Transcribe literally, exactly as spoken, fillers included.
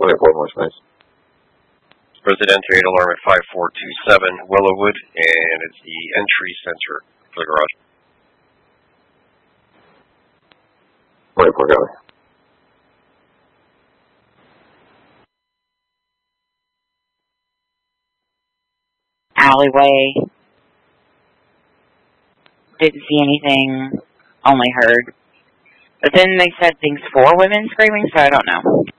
twenty-four more space. Residential eight alarm at five four two seven Willowwood, and it's the entry center for the garage. twenty-four, got it. Alleyway. Didn't see anything, only heard. But then they said things for women screaming, so I don't know.